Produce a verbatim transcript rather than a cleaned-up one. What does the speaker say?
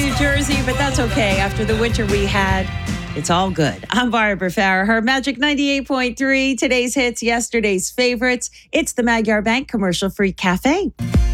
New Jersey, but that's okay. After the winter we had, it's all good. I'm Barbara Farrer, her Magic ninety-eight point three. Today's hits, yesterday's favorites. It's the Magyar Bank Commercial Free Cafe.